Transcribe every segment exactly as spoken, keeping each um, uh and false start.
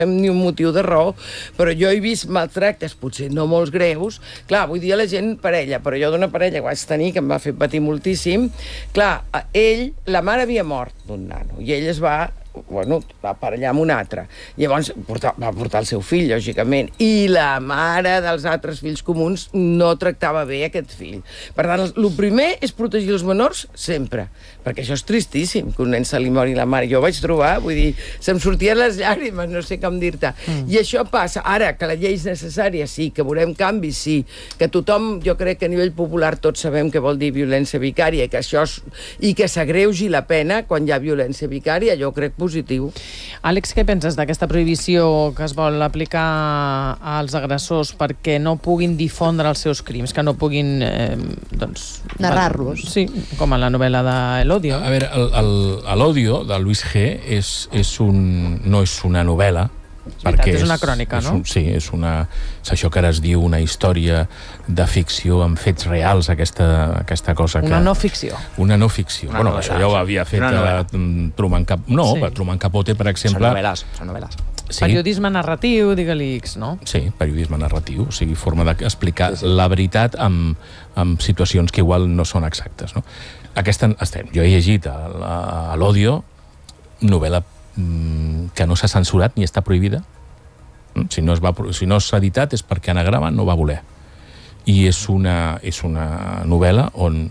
ni un motiu de raó, però jo he vist maltractes, potser no molts greus. Clar, vull dir a la gent parella, però jo d'una parella que vaig tenir, que em va fer patir moltíssim, clar, ell, la mare havia mort d'un nano, i ell es va bueno, va aparellar amb un altre. Llavors portar, va portar el seu fill, lògicament, i la mare dels altres fills comuns no tractava bé aquest fill. Per tant, el primer és protegir els menors sempre, perquè això és tristíssim, que un nen se li mori la mare. Jo ho vaig trobar, vull dir, se'm sortien les llàgrimes, no sé com dir-te. Mm. I això passa. Ara, que la llei és necessària, sí, que veurem canvis, sí, que tothom, jo crec que a nivell popular tots sabem què vol dir violència vicària, que això és, i que s'agreugi la pena quan hi ha violència vicària, jo crec positiu. Àlex, què penses d'aquesta prohibició que es vol aplicar als agressors perquè no puguin difondre els seus crims, que no puguin eh, doncs, narrar-los? Sí, com a la novel·la de L'Odio. A veure, el, el, L'Odio, de Luis G, és, és un, no és una novel·la, és perquè és una crònica, és no? Un, sí, és, una, és això que ara es diu una història de ficció amb fets reals, aquesta, aquesta cosa que... Una no ficció. Una no ficció. Una bueno, això ja ho havia fet a Truman Capote. No, sí. Truman Capote, per exemple... Són novel·les, són novel·les. Sí. Periodisme narratiu, digue-li X, no? Sí, periodisme narratiu, o sigui, forma d'explicar sí, sí. la veritat amb, amb situacions que igual no són exactes, no? Aquesta, estem, jo he llegit a, a, a L'Odio, novel·la que no s'ha censurat ni està prohibida. Si no, es va, si no s'ha editat és perquè Anagrama no va voler. I és una, és una novel·la on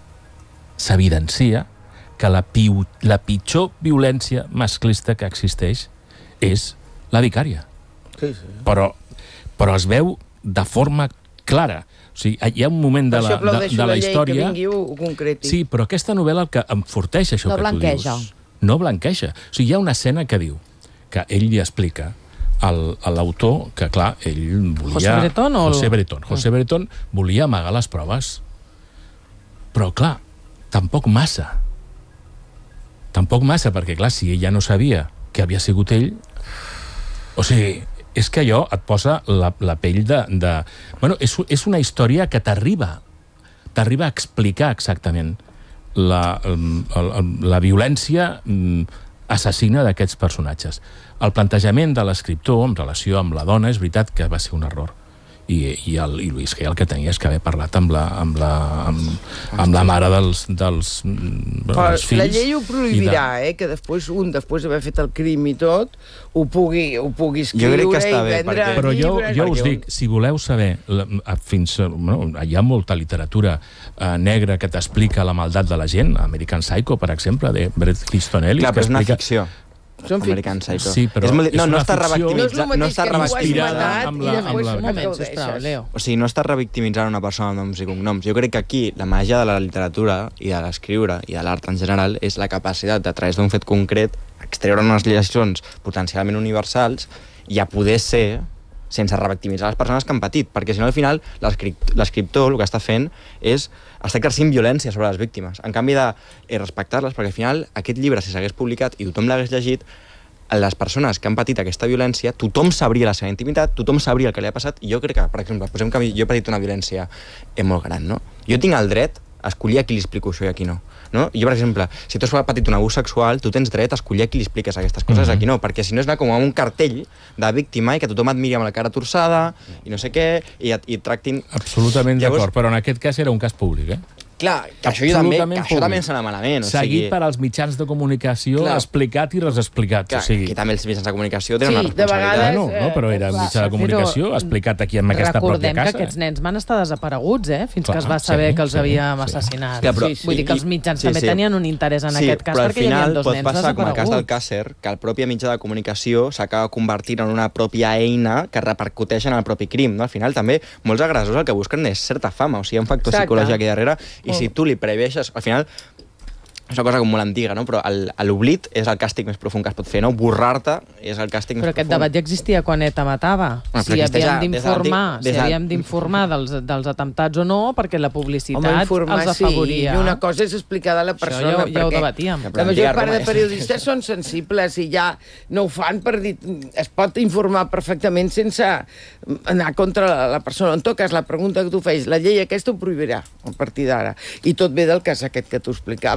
s'evidencia que la, piu, la pitjor violència masclista que existeix és la vicària. Sí, sí. Però, però es veu de forma clara. O sigui, hi ha un moment de la, de, de la història... Que vingui ho concreti. Sí, però aquesta novel·la el que enforteix això no que blanqueja. Tu dius... No blanqueja. O sigui, hi ha una escena que diu que ell li explica al, a l'autor que, clar, ell volia... José Bretón o... José Bretón. José Bretón volia amagar les proves. Però, clar, tampoc massa. Tampoc massa, perquè, clar, si ell ja no sabia que havia sigut ell... O sigui, és que allò et posa la, la pell de... de... Bueno, és, és una història que t'arriba, t'arriba a explicar exactament la, la, la violència assassina d'aquests personatges. El plantejament de l'escriptor en relació amb la dona és veritat que va ser un error. I, i, el, i Luis G el que tenia és que haver parlat amb la, amb la, amb, amb la mare dels, dels, dels fills. La llei ho prohibirà, de... eh, que després un, després d'haver fet el crim i tot, ho pugui, ho pugui escriure i vendre... Perquè... Però jo, jo us dic, si voleu saber, fins, bueno, hi ha molta literatura eh, negra que t'explica la maldat de la gent, American Psycho, per exemple, de Bret Easton Ellis. Clar, però és una ficció. American Psycho. Sí, però és molt... és no, no una està ficció... revictimitzant, no està revictimitzada amb la... Amb la... Un moment, sisplau, Leo. O sigui, no està revictimitzant una persona amb noms i cognoms. Jo crec que aquí la màgia de la literatura i de l'escriure i de l'art en general és la capacitat de, a través d'un fet concret, extreure unes lliçons potencialment universals i a poder ser sense revictimitzar les persones que han patit, perquè si no al final l'escriptor el que està fent és està exercint violència sobre les víctimes, en canvi de eh, respectar-les, perquè al final aquest llibre, si s'hagués publicat i tothom l'hagués llegit, les persones que han patit aquesta violència, tothom sabria la seva intimitat, tothom sabria el que li ha passat, i jo crec que, per exemple, posem que jo he patit una violència eh, molt gran, no? Jo tinc el dret a escollir a qui li explico això i a qui no. No? Jo, per exemple, si tu has patit un abús sexual, tu tens dret a escollir a qui li expliques aquestes coses, mm-hmm. a qui no, perquè si no és anar com amb un cartell de víctima i que tothom et miri amb la cara torçada i no sé què, i et, i et tractin... Absolutament Llavors... d'acord, però en aquest cas era un cas públic, eh? Clar, que això, també, que això també ens anava malament. O Seguit sigui... per als mitjans de comunicació, clar, explicat i resexplicat. Clar, o sigui... que també els mitjans de comunicació tenen sí, una responsabilitat. Vegades, no, no, però era clar, mitjà de comunicació explicat aquí en aquesta pròpia casa. Recordem que aquests nens van estar desapareguts, eh? Fins clar, que es va saber sí, que els sí, havíem sí. assassinat. Clar, però, sí, sí. Vull dir que els mitjans sí, també sí. tenien un interès en sí, aquest cas, perquè hi havia dos nens desapareguts. Però al final pot passar, com el cas del Càcer, que el propi mitjà de comunicació s'acaba convertint en una pròpia eina que repercuteix en el propi crim. No? Al final també molts agressors el que busquen és certa fama, o sigui, hi ha un factor Exacte. psicològic aquí darrere, i si tu li preveixes, al final és una cosa com molt antiga, no? Però l'oblit és el càstig més profund que es pot fer, no? Borrar-te és el càstig més profund. Però aquest profund. debat ja existia quan ETA matava. Bueno, si havíem d'informar de si havíem d'informar dels, dels atemptats o no, perquè la publicitat Home, informar, els afavoria. Sí. I una cosa és explicar a la persona... Això ja, ja ho debatíem. La major part de periodistes són sensibles i ja no ho fan per dir... Es pot informar perfectament sense anar contra la, la persona. En tot cas, la pregunta que tu feies, la llei aquesta ho prohibirà a partir d'ara. I tot ve del cas aquest que tu explicaves, no?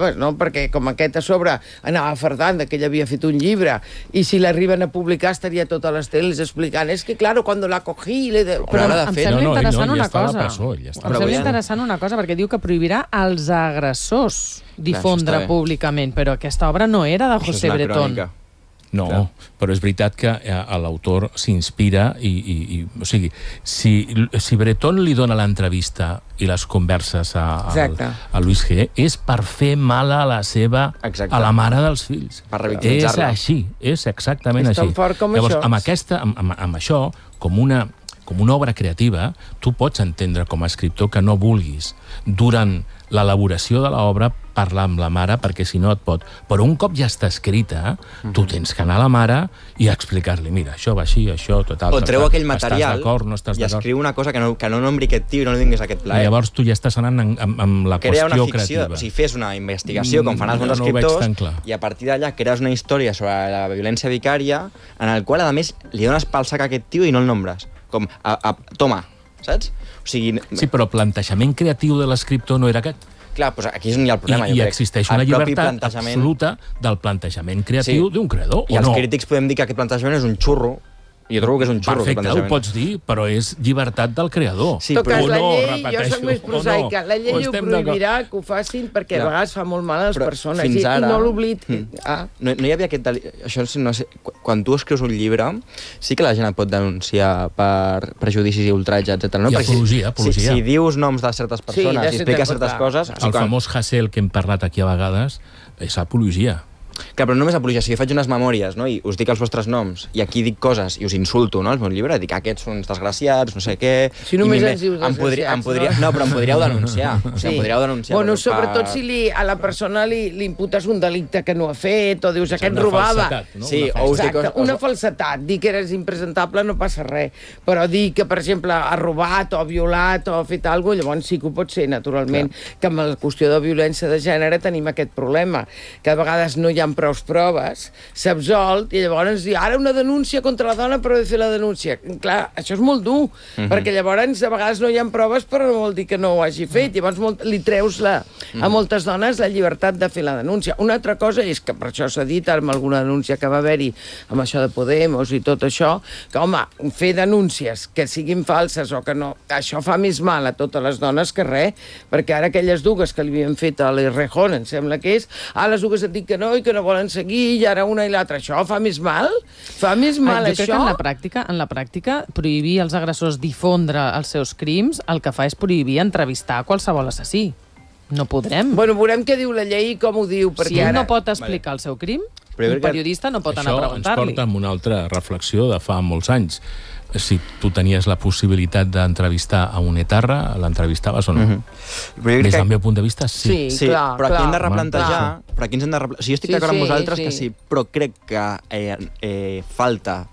perquè com aquest a sobre anava fardant que ell havia fet un llibre, i si l'arriben a publicar estaria tot a les teles explicant, és que, claro, cuando la cogí... Le de... Però ara, de em fet, sembla no, no, interessant no, ja una està a la cosa. presó, ja està. Em Però sembla avui- interessant una cosa, perquè diu que prohibirà als agressors difondre això està bé. públicament, però aquesta obra no era de Això és José una Bretón. crònica. No, Clar. però és veritat que eh, l'autor s'inspira i, i, i... O sigui, si, si Bretón li dona l'entrevista i les converses a, a, a Luis G, és per fer mal a la seva... Exacte. a la mare dels fills. Per revictimitzar-la. És així, és exactament És tan així. fort com Llavors, això. amb, aquesta, amb, amb, amb això, com una, com una obra creativa, tu pots entendre com a escriptor que no vulguis, durant l'elaboració de l'obra, parlar amb la mare, perquè si no et pot... Però un cop ja està escrita, tu tens que anar a la mare i explicar-li, mira, això va així, això, tot O altre. treu aquell material Estàs d'acord, no estàs i d'acord? escriu una cosa que no, que no nombri aquest tio i no li donis aquest I plaer. llavors tu ja estàs anant amb, amb, amb la Crea una qüestió ficció, creativa. o sigui, fes una investigació, com fan els bons Mm, no ho veig tan escriptors, clar. i a partir d'allà crees una història sobre la violència vicària, en el qual, a més, li dones pel sac a aquest tio i no el nombres. Com, a, a, toma, saps? O sigui... Sí, però el plantejament creatiu de l'escriptor no era aquest. Clar, doncs aquí és on hi ha el I, problema, i jo crec. existeix El una propi llibertat plantejament- absoluta del plantejament creatiu Sí. d'un creador, I o els no? crítics podem dir que aquest plantejament és un xurro. Jo trobo que és un xurro, aquest Perfecte, ho plantejament. pots dir, però és llibertat del creador. Sí, En tot però- cas, O la no, llei, jo repeteixo, soc més o prosaica, no. la llei O ho estem d'acord. prohibirà que ho facin perquè Clar. a vegades fa molt mal a les Però persones fins i, ara- i no l'oblit. Mm. Ah. No, no hi havia aquest... deli- Això no sé, qu- quan tu escrius un llibre, sí que la gent et pot denunciar per prejudicis i ultratge, etcètera. No? I Perquè si- apologia, apologia. Si, si dius noms de certes persones, ja si sé expliques que- certes clar. coses... El quan- famós Hassel que hem parlat aquí a vegades és apologia. Clar, però no només apologia, si jo faig unes memòries, no?, i us dic els vostres noms, i aquí dic coses i us insulto, no?, al meu llibre, dic aquests són uns desgraciats, no sé què... Si només i m'hi- ens dius em podria, em desgraciats, podria, no? no? però em podríeu denunciar. O sigui, em podríeu denunciar. Bueno, per- sobretot si li, a la persona li, li imputes un delicte que no ha fet, o dius, aquest Una robava. falsedat, no? Sí, Una o us dic... Exacte, us- una falsetat. Dir que eres impresentable no passa res. Però dir que, per exemple, ha robat o ha violat o ha fet alguna cosa, llavors sí que ho pot ser, naturalment. Clar. Que amb la qüestió de violència de gènere tenim aquest problema, que a vegades no hi ha prou proves, s'ha absolt, i llavors dir, ara una denúncia contra la dona per haver fet la denúncia. Clar, això és molt dur, Mhm. perquè llavors a vegades no hi ha proves però no vol dir que no ho hagi fet. Llavors molt, li treus la, Mhm. a moltes dones la llibertat de fer la denúncia. Una altra cosa és que per això s'ha dit amb alguna denúncia que va haver-hi amb això de Podemos i tot això, que, home, fer denúncies que siguin falses o que no, això fa més mal a totes les dones que res, perquè ara aquelles dues que li havien fet a l'Errejón, em sembla que és, ah, les dues et dic que no i que no volen seguir, i ara una i l'altra. Això fa més mal? Fa més mal, jo això? crec que en la pràctica, en la pràctica, prohibir als agressors difondre els seus crims, el que fa és prohibir entrevistar qualsevol assassí. No podrem. Bueno, veurem què diu la llei i com ho diu, perquè Si ell ara... no pot explicar el seu crim, Però jo un crec que periodista no pot anar a Això ens preguntar-li. porta amb una altra reflexió de fa molts anys. Si tu tenies la possibilitat d'entrevistar a un etarra, l'entrevistaves o no? Però jo crec Des que- del meu punt de vista, sí. Sí. Sí, clar, però aquí clar, hem de replantejar... clar. Però aquí ens hem de replantejar... O sigui, jo estic Sí, d'acord amb sí, vosaltres sí. que sí, però crec que eh, eh, falta...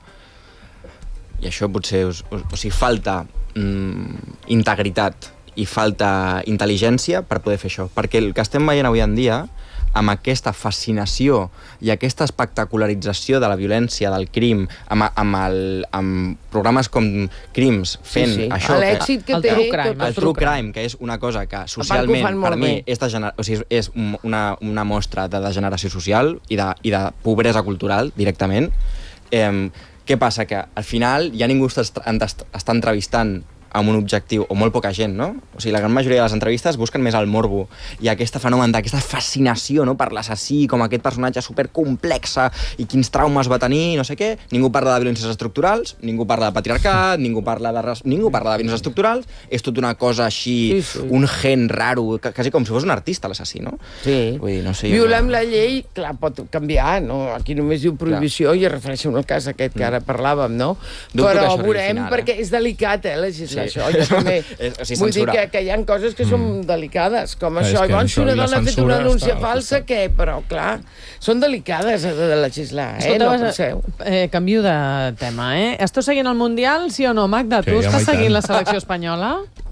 I això potser... Us, us, o sigui, falta mm, integritat i falta intel·ligència per poder fer això. Perquè el que estem veient avui en dia, amb aquesta fascinació i aquesta espectacularització de la violència, del crim, amb, amb, el, amb programes com Crims fent sí, sí. això... L'èxit que El té... true crime, tot- El true crime, que és una cosa que ho socialment, fan molt per mi, bé. és, degener... o sigui, és un- una, una mostra de degeneració social i de, i de pobresa cultural, directament. Eh, què passa? Que al final ja ningú està, està entrevistant amb un objectiu, o molt poca gent, no? O sigui, la gran majoria de les entrevistes busquen més el morbo i aquest fenomen d'aquesta fascinació, no?, per l'assassí, com aquest personatge supercomplexa i quins traumes va tenir, no sé què. Ningú parla de violències estructurals, ningú parla de patriarcat, ningú parla de, res... ningú parla de violències estructurals. És tot una cosa així, Sí, sí. un gen raro, ca- quasi com si fos un artista, l'assassí, no? Sí. Vull dir, no sé... Violem la llei, clar, pot canviar, no? Aquí només diu prohibició i es refereix al cas aquest que ara parlàvem, no? Dubto que Però això arribi al veurem, final, eh? perquè és delicat, eh, legislar Sí. això. Jo també És- o sigui, vull dir censura. que, que hi ha coses que són delicades, com Clar, és això. que I llavors, si això una i la dona ha fet censura una denúncia està al falsa, costat. què? Però, clar, són delicades de, de legislar, eh? Escolta, No vas a- penseu. eh, canvio de tema, eh? Estàs seguint el Mundial, sí o no, Magda? Sí, tu home, estàs i tant. seguint la selecció espanyola?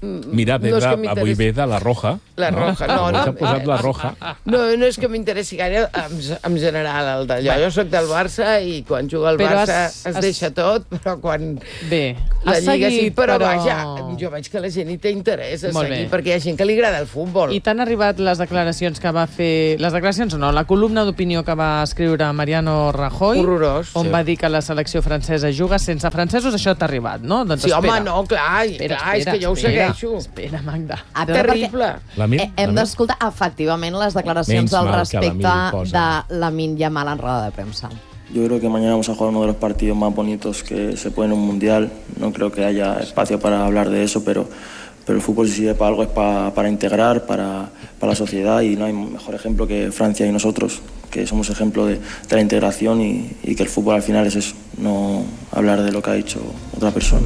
Mira, ve no és de, que avui m'interessi- ve de la Roja. La Roja, no, Avui no. s'ha posat la Roja. No, no és que m'interessi gaire en, en general el d'allò. Jo sóc del Barça i quan juga al Però Barça has- es has- deixa tot, però quan Bé, la has Lliga sí. seguit, Però, però... vaja, jo veig que la gent hi té interès a Molt seguir, bé. perquè hi ha gent que li agrada el futbol. I t'han arribat les declaracions que va fer... Les declaracions no, la columna d'opinió que va escriure Mariano Rajoy, Horrorós. on Sí. va dir que la selecció francesa juga sense francesos, això t'ha arribat, no? Doncs Sí, espera. home, no, clar, Espera, clar és espera, que jo ho espera, segueixo. Espera, Magda. A veure, Terrible. La Mir, perquè hem la Mir. d'escoltar efectivament les declaracions Menys al mal que la respecte Mir posa. de Lamine Yamal en roda de premsa. Yo creo que mañana vamos a jugar uno de los partidos más bonitos que se puede en un mundial. No creo que haya espacio para hablar de eso, pero, pero el fútbol si sirve para algo es para, para integrar, para, para la sociedad, y no hay mejor ejemplo que Francia y nosotros, que somos ejemplo de, de la integración y, y que el fútbol al final es eso, no hablar de lo que ha dicho otra persona.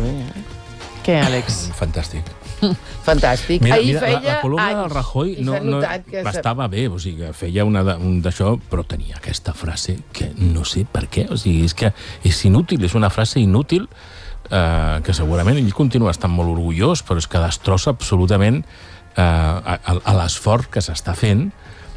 Què, Àlex? Fantàstic. Fantàstic. Mira, Ahir mira la, feia la columna anys del Rajoy i no, s'ha no, notat que... s'ha- estava bé, o sigui, que feia una de- un d'això, però tenia aquesta frase que no sé per què, o sigui, és que és inútil, és una frase inútil eh, que segurament ell continua estant molt orgullós, però és que destrossa absolutament eh, a, a, a l'esforç que s'està fent,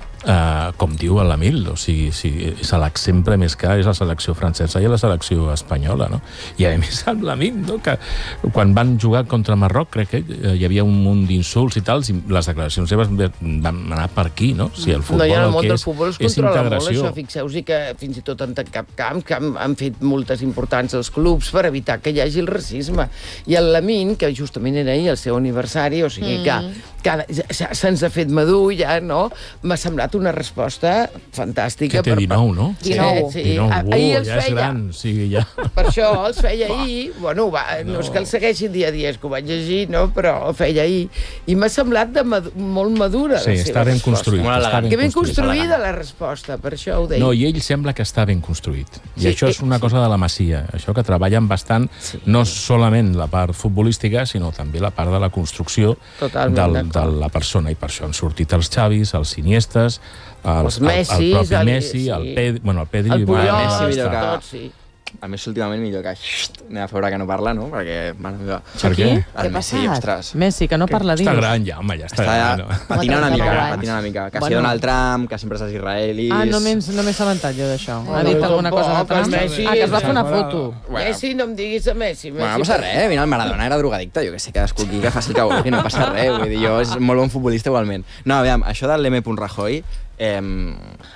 Uh, com diu l'Emil, o sigui, si és l'exemple més clar és la selecció francesa i la selecció espanyola, no? I a més amb l'Emil, no? Que quan van jugar contra Marroc crec que eh, hi havia un munt d'insults i tals, i les declaracions seves van anar per aquí, no? Si el futbol no, ja en el el món que del és, futbol es és controla molt, integració. això. Fixeu-vos que fins i tot en cap camp que han, han fet multes importants als clubs per evitar que hi hagi el racisme. I el Lamine, que justament era ahir el seu aniversari, o sigui que, que se'ns ha fet madur ja, no? M'ha semblat una resposta fantàstica. Que té dinou, no? dinou. Sí, sí. dinou. Ah, Uh, ahir els ja és feia. gran, o sigui, ja... Per això els feia ahir, bueno, va, no. no és que el segueixi dia a dia, és que ho vaig llegir, no? Però el feia ahir. I m'ha semblat de madu molt madura. Sí, la seva està ben resposta. construït. Molt Està elegant. Que ben construït. construïda la resposta, per això ho deia. No, i ell sembla que està ben construït. I Sí, això és una sí. cosa de la Masia, això que treballen bastant, Sí. no solament la part futbolística, sinó també la part de la construcció Totalment del, de d'acord. la persona. I per això han sortit els Xavis, els Iniestes, els, Els Messis, el, el propi el- Messi, sí. el Pedri... Bueno, el Pedri... El Puyol, va- Messi els millor que- tots, sí. A més, últimament millor que... Xxt, anem a veure que no parla, no? Perquè, mare meva... Per què? El Què ha Messi, passat? ostres... Messi, que no parla Està dius. gran ja, home, ja està, Està ja gran. No? patina una mica, trenta-nou anys. patina una mica. Que Bueno. si Donald Trump, que sempre és els israelis... Ah, no m'he no m'he assabentat jo d'això. Ha Bueno, dit alguna tampoc, cosa de Trump? el Messi Ah, que es va fer una és- foto. Bueno. Messi, no em diguis de Messi. Bueno, no Messi, passa res, mira, el Maradona era drogadicte, jo que sé, cadascú aquí que faci el que vulgui, no passa res, vull dir, jo és molt bon futbolista igualment. No, aviam, això de l'M. Rajoy, eh,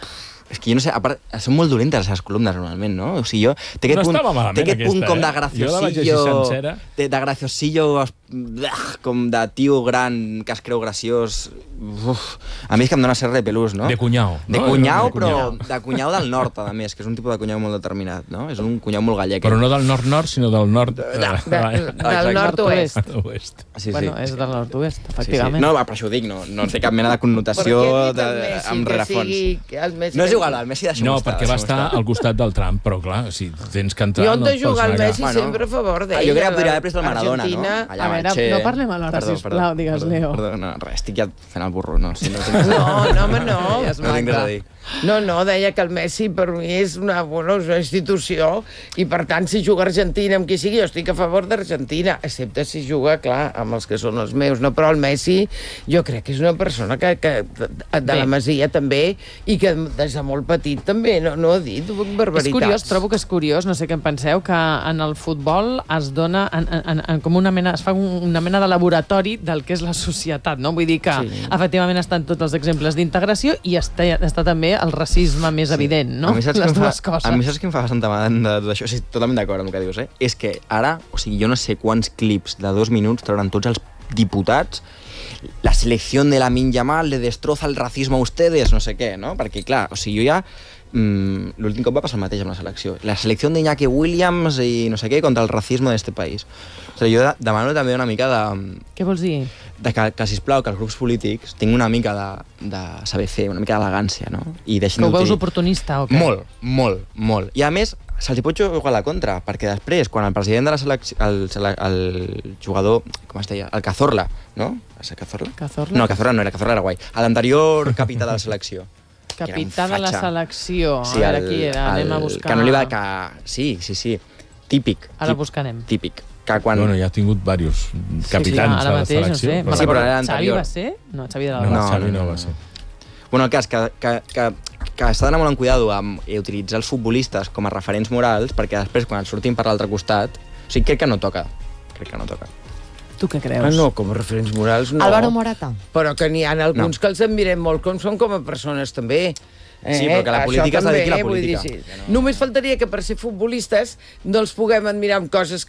és que jo no sé, a part, són molt dolentes les seves columnes normalment, no? O sigui, jo... Té aquest No punt, estava malament, té aquest punt aquesta, com de eh? Jo la vaig llegir graciosillo... sencera. De, de graciosillo, es- com de tio gran que es creu graciós... Uf, a mi és que em dóna ser repelús, no? De cunyau. De no? cunyau, De però cunyau. de cunyau del nord, a més, que és un tipus de cunyau molt determinat, no? És un cunyau molt gallec. Però no del nord-nord, sinó del nord... De, eh, del nord-oest. oest. Sí, sí. Bueno, és del nord-oest, Sí, sí. efectivament. No, va, però això ho dic, no, no té cap mena de Per connotació què he dit de, el Messi amb que rerefons. sigui... que el Messi No és que- igual, el Messi deixa-m'ho No, estar. perquè va deixa-m'ho estar al costat del Trump, però clar, si tens que entrar... I on no de et pots jugar el negar. Messi Bueno. sempre a favor d'ell. Ah, jo crec que a podria haver pres el Maradona, no? Argentina. Allà A veure, Che. no parlem alhora, Perdó, sisplau, perdó, digues, perdó, Leo. Perdó, no, res, estic ja fent el burro, no. Si no, tinc No, no, home, no. Ja es no tinc res a dir. No, no, deia que el Messi per mi és una, bueno, és una institució i per tant si juga a Argentina amb qui sigui jo estic a favor d'Argentina, excepte si juga, clar, amb els que són els meus, no? Però el Messi jo crec que és una persona que, que de, de la Masia també i que des de molt petit també no, no ha dit barbaritats. És curiós, trobo que és curiós, no sé què en penseu, que en el futbol es dona en, en, en, com una mena, es fa un- una mena de laboratori del que és la societat, no? Vull dir que Sí. efectivament estan tots els exemples d'integració i està, està també el racisme més evident, no? A mi saps, Les què em dues fa, coses. a mi saps què em fa bastanta mandra de tot això? O sigui, totalment d'acord amb el que dius, eh? És que ara, o sigui, jo no sé quants clips de dos minuts trauran tots els diputats la selecció de Lamine Yamal le destroza el racismo a ustedes, no sé què, no? Perquè, clar, o sigui, jo ja... Mm, l'últim cop va passar el mateix amb la selecció. La selecció d'Iñaki Williams i no sé què contra el racisme d'este país. O sigui, jo de- demano també una mica de... Què vols dir? de que, que sisplau, que els grups polítics tinguin una mica de, de saber fer, una mica d'elegància, no? I deixin Que ho veus d'utilitzar- oportunista o què? Molt, molt, molt. I a més, se'ls hi pot jugar a la contra, perquè després, quan el president de la selecció, el, sele- el jugador, com es deia, el Cazorla, no? És el Cazorla? Cazorla? No, Cazorla no era, Cazorla era guai. L'anterior capità de la selecció. que era un Capità de la fatxa. selecció. Sí, a veure el- qui era, anem a el- buscar... Que no li va... Que... Sí, sí, sí. típic. Ara tip- buscarem. Típic. Que quan... Bueno, ja ha tingut diversos capitans ara de la mateix, no selecció. sé. però- Sí, però era Xavi anterior. va ser? No, Xavi de No, l'Alba. No, Xavi no, no no, va no. ser. Bueno, el cas, que, que, que, que està d'anar molt en cuidado amb i utilitzar els futbolistes com a referents morals, perquè després, quan et surtin per l'altre costat... O sigui, crec que no toca. Crec que no toca. Tu què creus? Ah, no, com a referents morals, no. Álvaro Morata. Però que n'hi ha alguns No. que els admirem molt, com són com a persones, també. Eh? Sí, però que la Això política es també, dediqui a la vull dir, política. sí. Només faltaria que per ser futbolistes no els puguem admirar amb coses que